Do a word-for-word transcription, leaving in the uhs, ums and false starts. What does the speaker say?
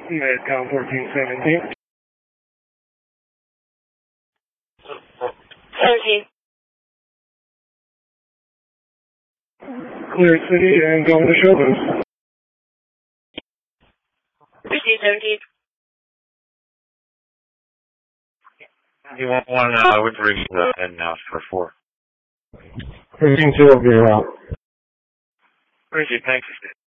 Medcom fourteen seventeen. seventeen. Clear City and going to Showbooth. Receive seventeen. You want one, uh, I would bring the head now for four. thirteen two will be around. Receive, thanks.